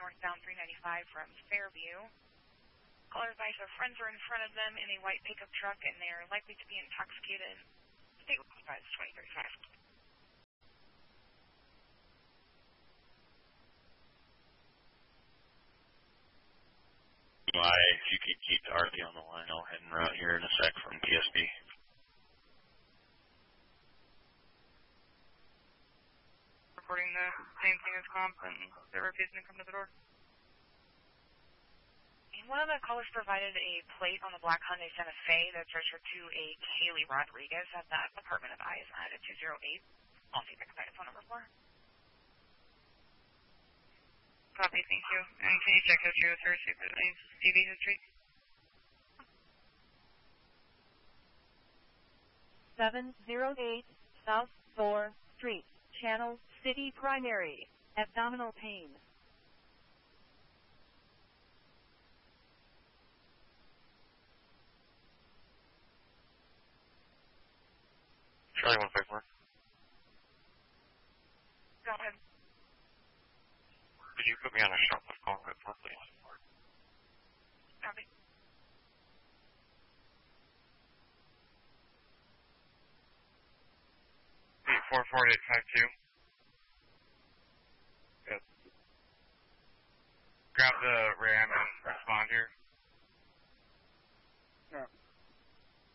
northbound 395 from Fairview. Caller advised their friends are in front of them in a white pickup truck and they are likely to be intoxicated. State request 2035. If you could keep Dorothy on the line, I'll head and route here in a sec from TSB. Reporting the same thing as comp, and they're refusing to come to the door. And one of the callers provided a plate on the black Hyundai Santa Fe that's registered to a Kaylee Rodriguez at that apartment of Izod at 208. I'll see if I can find a phone number for her. Copy, thank you. And can you check history with her, see if there's any TV history? 708 South 4th Street, Channel City Primary, abdominal pain. Charlie 154. Go ahead. Could you put me on a shop with call code 4, please? Copy. 44852. Yes. Grab the RAM and respond here.